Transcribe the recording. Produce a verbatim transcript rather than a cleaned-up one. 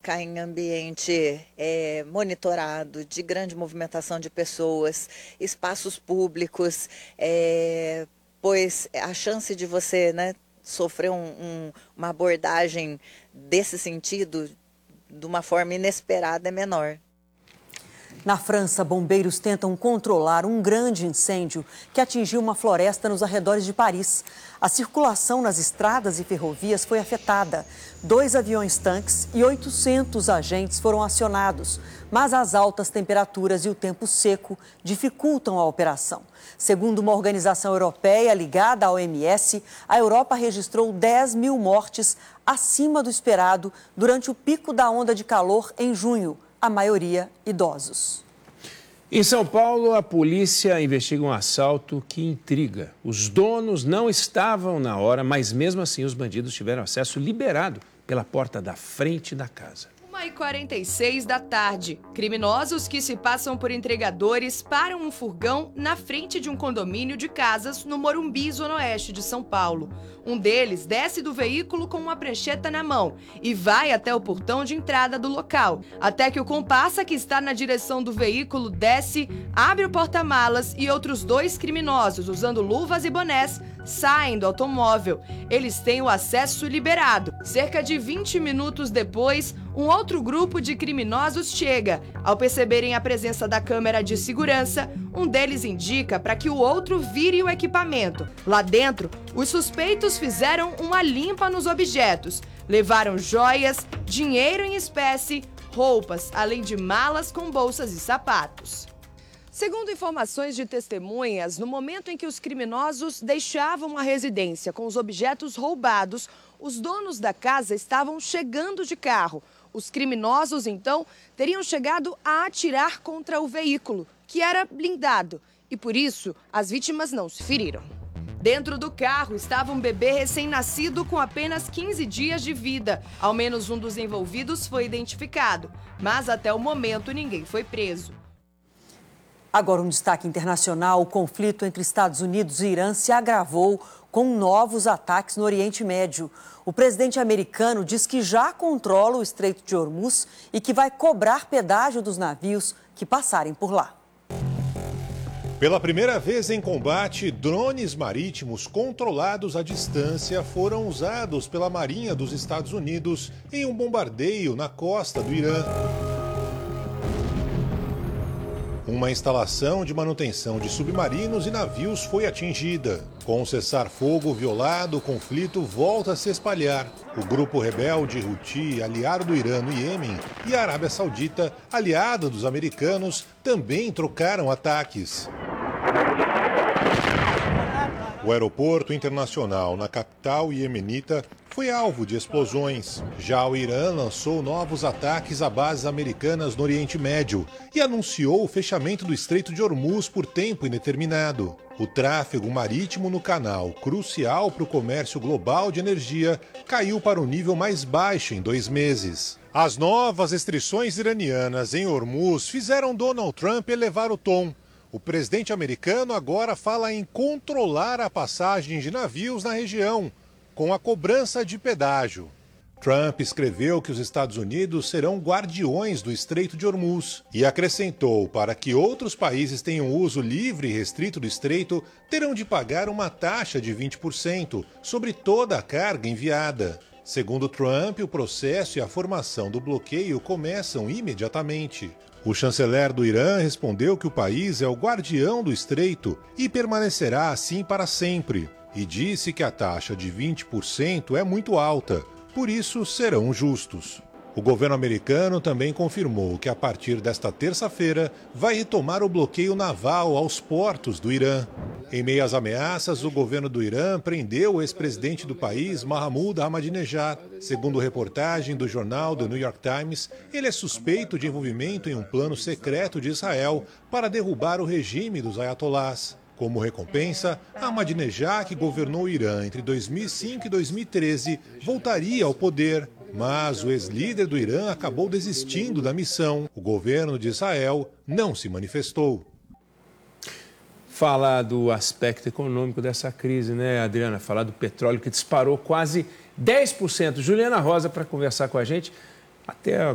ficar em ambiente é, monitorado, de grande movimentação de pessoas, espaços públicos, é, pois a chance de você, né, sofrer um, um, uma abordagem desse sentido de uma forma inesperada é menor. Na França, bombeiros tentam controlar um grande incêndio que atingiu uma floresta nos arredores de Paris. A circulação nas estradas e ferrovias foi afetada. Dois aviões-tanques e oitocentos agentes foram acionados, mas as altas temperaturas e o tempo seco dificultam a operação. Segundo uma organização europeia ligada à O M S, a Europa registrou dez mil mortes acima do esperado durante o pico da onda de calor em junho. A maioria idosos. Em São Paulo, a polícia investiga um assalto que intriga. Os donos não estavam na hora, mas mesmo assim os bandidos tiveram acesso liberado pela porta da frente da casa. uma e quarenta e seis da tarde. Criminosos que se passam por entregadores param um furgão na frente de um condomínio de casas no Morumbi, zona oeste de São Paulo. Um deles desce do veículo com uma prancheta na mão e vai até o portão de entrada do local. Até que o comparsa, que está na direção do veículo, desce, abre o porta-malas e outros dois criminosos, usando luvas e bonés, saem do automóvel. Eles têm o acesso liberado. Cerca de vinte minutos depois, um outro grupo de criminosos chega. Ao perceberem a presença da câmera de segurança, um deles indica para que o outro vire o equipamento. Lá dentro, os suspeitos fizeram uma limpa nos objetos. Levaram joias, dinheiro em espécie, roupas, além de malas com bolsas e sapatos. Segundo informações de testemunhas, no momento em que os criminosos deixavam a residência com os objetos roubados, os donos da casa estavam chegando de carro. Os criminosos, então, teriam chegado a atirar contra o veículo, que era blindado, e por isso as vítimas não se feriram. Dentro do carro estava um bebê recém-nascido com apenas quinze dias de vida. Ao menos um dos envolvidos foi identificado, mas até o momento ninguém foi preso. Agora, um destaque internacional: o conflito entre Estados Unidos e Irã se agravou com novos ataques no Oriente Médio. O presidente americano diz que já controla o Estreito de Hormuz e que vai cobrar pedágio dos navios que passarem por lá. Pela primeira vez em combate, drones marítimos controlados à distância foram usados pela Marinha dos Estados Unidos em um bombardeio na costa do Irã. Uma instalação de manutenção de submarinos e navios foi atingida. Com o cessar-fogo violado, o conflito volta a se espalhar. O grupo rebelde Houthi, aliado do Irã no Iêmen, e a Arábia Saudita, aliada dos americanos, também trocaram ataques. O aeroporto internacional na capital iemenita foi alvo de explosões. Já o Irã lançou novos ataques a bases americanas no Oriente Médio e anunciou o fechamento do Estreito de Hormuz por tempo indeterminado. O tráfego marítimo no canal, crucial para o comércio global de energia, caiu para o nível mais baixo em dois meses. As novas restrições iranianas em Hormuz fizeram Donald Trump elevar o tom. O presidente americano agora fala em controlar a passagem de navios na região, com a cobrança de pedágio. Trump escreveu que os Estados Unidos serão guardiões do Estreito de Hormuz e acrescentou: para que outros países tenham uso livre e restrito do estreito, terão de pagar uma taxa de vinte por cento sobre toda a carga enviada. Segundo Trump, o processo e a formação do bloqueio começam imediatamente. O chanceler do Irã respondeu que o país é o guardião do estreito e permanecerá assim para sempre, e disse que a taxa de vinte por cento é muito alta, por isso serão justos. O governo americano também confirmou que a partir desta terça-feira vai retomar o bloqueio naval aos portos do Irã. Em meio às ameaças, o governo do Irã prendeu o ex-presidente do país, Mahmoud Ahmadinejad. Segundo reportagem do jornal The New York Times, ele é suspeito de envolvimento em um plano secreto de Israel para derrubar o regime dos ayatolás. Como recompensa, Ahmadinejad, que governou o Irã entre dois mil e cinco e dois mil e treze, voltaria ao poder. Mas o ex-líder do Irã acabou desistindo da missão. O governo de Israel não se manifestou. Falar do aspecto econômico dessa crise, né, Adriana? Falar do petróleo que disparou quase dez por cento. Juliana Rosa para conversar com a gente. Até